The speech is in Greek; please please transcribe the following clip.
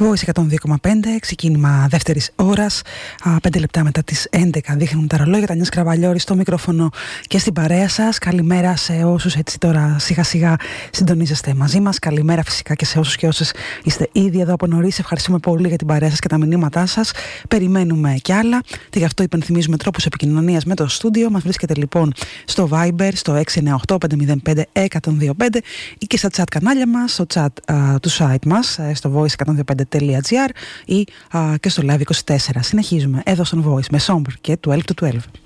Voice 102,5, ξεκίνημα δεύτερης ώρας, 5 λεπτά μετά τις 11 δείχνουν τα ρολόγια. Τανιάς Κραβαλιώρη στο μικρόφωνο και στην παρέα σας. Καλημέρα σε όσους έτσι τώρα σιγά σιγά συντονίζεστε μαζί μας. Καλημέρα φυσικά και σε όσους και όσες είστε ήδη εδώ από νωρίς. Ευχαριστούμε πολύ για την παρέα σας και τα μηνύματά σας. Περιμένουμε κι άλλα και γι' αυτό υπενθυμίζουμε τρόπους επικοινωνίας με το στούντιο. Μας βρίσκεται λοιπόν στο Viber, στο 698-505-125 ή και στα chat κανάλια μας, στο chat του site μας, στο voice125.gr ή και στο live 24. Συνεχίζουμε εδώ στον Voice με Somber και 12 to 12.